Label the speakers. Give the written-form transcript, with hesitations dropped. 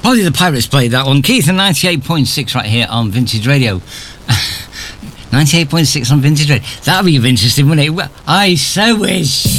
Speaker 1: Ollie the Pirates played that one. Keith, 98.6 right here on Vintage Radio. 98.6 on Vintage Radio. That'd be interesting, wouldn't it? I so wish.